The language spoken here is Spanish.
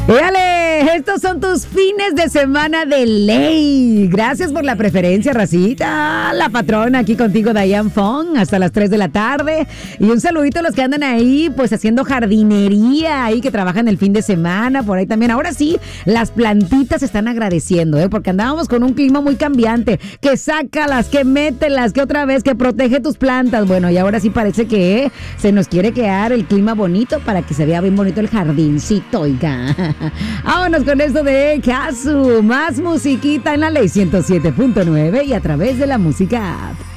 Éale, estos son tus fines de semana de ley. Gracias por la preferencia, racita. La patrona aquí contigo, Diane Fong, hasta las 3 de la tarde. Y un saludito a los que andan ahí, pues haciendo jardinería, ahí que trabajan el fin de semana, por ahí también. Ahora sí, las plantitas están agradeciendo, porque andábamos con un clima muy cambiante. Que sácalas, que mételas, que otra vez, que protege tus plantas. Bueno, y ahora sí parece que se nos quiere quedar el clima bonito para que se vea bien bonito el jardincito, oiga. Vámonos con esto de Kazu. Más musiquita en la Ley 107.9 y a través de la música app.